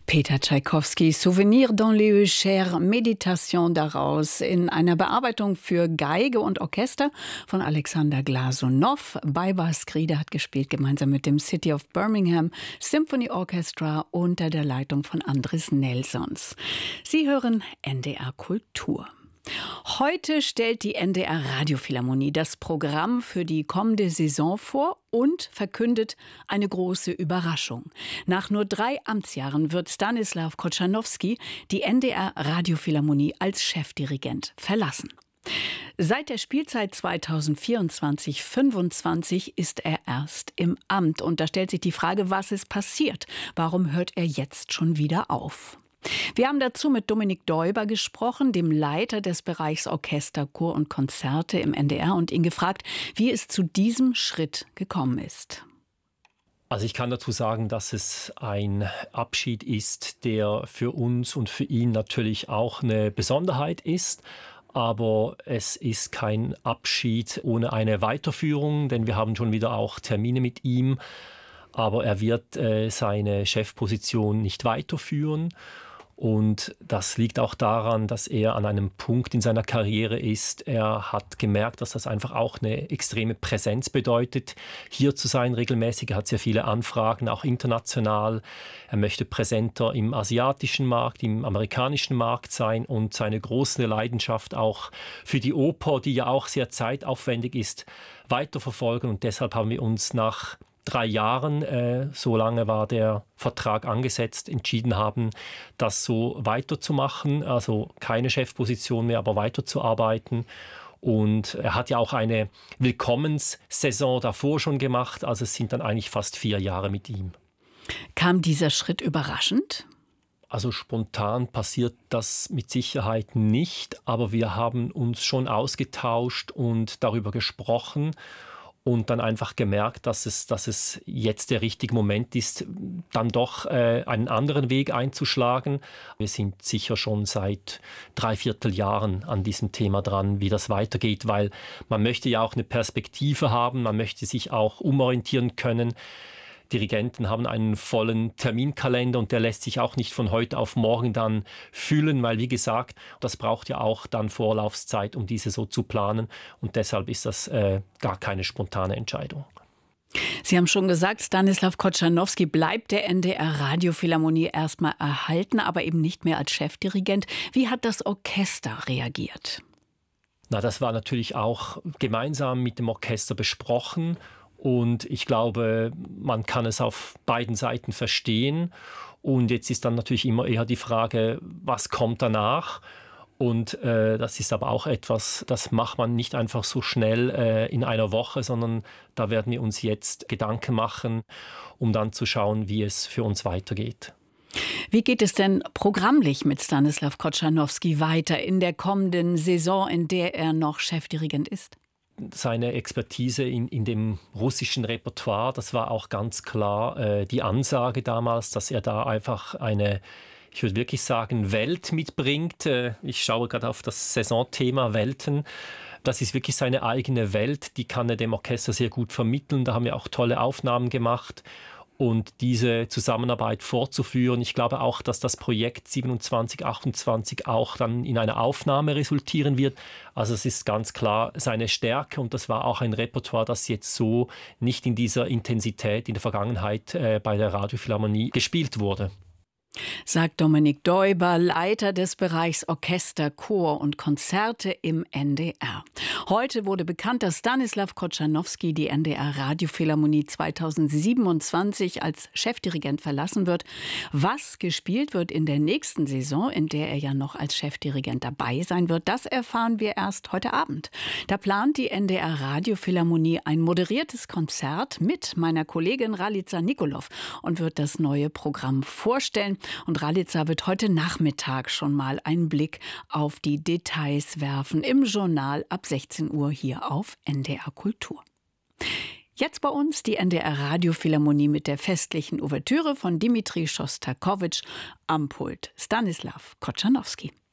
Peter Tschaikowski, Souvenir dans les Euchères, Meditation daraus in einer Bearbeitung für Geige und Orchester von Alexander Glasunow. Baiba Skride hat gespielt, gemeinsam mit dem City of Birmingham Symphony Orchestra unter der Leitung von Andris Nelsons. Sie hören NDR Kultur. Heute stellt die NDR Radiophilharmonie das Programm für die kommende Saison vor und verkündet eine große Überraschung. Nach nur 3 Amtsjahren wird Stanislaw Kotschanowski die NDR Radiophilharmonie als Chefdirigent verlassen. Seit der Spielzeit 2024/25 ist er erst im Amt. Und da stellt sich die Frage, was ist passiert? Warum hört er jetzt schon wieder auf? Wir haben dazu mit Dominik Deuber gesprochen, dem Leiter des Bereichs Orchester, Chor und Konzerte im NDR, und ihn gefragt, wie es zu diesem Schritt gekommen ist. Also ich kann dazu sagen, dass es ein Abschied ist, der für uns und für ihn natürlich auch eine Besonderheit ist. Aber es ist kein Abschied ohne eine Weiterführung, denn wir haben schon wieder auch Termine mit ihm. Aber er wird seine Chefposition nicht weiterführen. Und das liegt auch daran, dass er an einem Punkt in seiner Karriere ist. Er hat gemerkt, dass das einfach auch eine extreme Präsenz bedeutet, hier zu sein regelmäßig. Er hat sehr viele Anfragen, auch international. Er möchte präsenter im asiatischen Markt, im amerikanischen Markt sein und seine große Leidenschaft auch für die Oper, die ja auch sehr zeitaufwendig ist, weiterverfolgen. Und deshalb haben wir uns nach 3 Jahren, so lange war der Vertrag angesetzt, entschieden haben, das so weiterzumachen, also keine Chefposition mehr, aber weiterzuarbeiten. Und er hat ja auch eine Willkommenssaison davor schon gemacht, also es sind dann eigentlich fast 4 Jahre mit ihm. Kam dieser Schritt überraschend? Also spontan passiert das mit Sicherheit nicht, aber wir haben uns schon ausgetauscht und darüber gesprochen. Und dann einfach gemerkt, dass es jetzt der richtige Moment ist, dann doch einen anderen Weg einzuschlagen. Wir sind sicher schon seit 3/4 Jahren an diesem Thema dran, wie das weitergeht, weil man möchte ja auch eine Perspektive haben, man möchte sich auch umorientieren können. Dirigenten haben einen vollen Terminkalender und der lässt sich auch nicht von heute auf morgen dann füllen, weil wie gesagt, das braucht ja auch dann Vorlaufzeit, um diese so zu planen, und deshalb ist das gar keine spontane Entscheidung. Sie haben schon gesagt, Stanislaw Kotschanowski bleibt der NDR Radiophilharmonie erstmal erhalten, aber eben nicht mehr als Chefdirigent. Wie hat das Orchester reagiert? Na, das war natürlich auch gemeinsam mit dem Orchester besprochen. Und ich glaube, man kann es auf beiden Seiten verstehen. Und jetzt ist dann natürlich immer eher die Frage, was kommt danach? Und das ist aber auch etwas, das macht man nicht einfach so schnell in einer Woche, sondern da werden wir uns jetzt Gedanken machen, um dann zu schauen, wie es für uns weitergeht. Wie geht es denn programmlich mit Stanislaw Kotschanowski weiter in der kommenden Saison, in der er noch Chefdirigent ist? Seine Expertise in dem russischen Repertoire, das war auch ganz klar die Ansage damals, dass er da einfach eine, ich würde wirklich sagen, Welt mitbringt. Ich schaue gerade auf das Saisonthema Welten. Das ist wirklich seine eigene Welt, die kann er dem Orchester sehr gut vermitteln. Da haben wir auch tolle Aufnahmen gemacht. Und diese Zusammenarbeit fortzuführen. Ich glaube auch, dass das Projekt 27, 28 auch dann in einer Aufnahme resultieren wird. Also es ist ganz klar seine Stärke, und das war auch ein Repertoire, das jetzt so nicht in dieser Intensität in der Vergangenheit bei der Radiophilharmonie gespielt wurde. Sagt Dominik Deuber, Leiter des Bereichs Orchester, Chor und Konzerte im NDR. Heute wurde bekannt, dass Stanislaw Kotschanowski die NDR Radiophilharmonie 2027 als Chefdirigent verlassen wird. Was gespielt wird in der nächsten Saison, in der er ja noch als Chefdirigent dabei sein wird, das erfahren wir erst heute Abend. Da plant die NDR Radiophilharmonie ein moderiertes Konzert mit meiner Kollegin Ralica Nikolov und wird das neue Programm vorstellen. Und Ralica wird heute Nachmittag schon mal einen Blick auf die Details werfen im Journal ab 16 Uhr hier auf NDR Kultur. Jetzt bei uns die NDR Radiophilharmonie mit der festlichen Ouvertüre von Dmitri Schostakowitsch, am Pult Stanislaw Kotschanowski.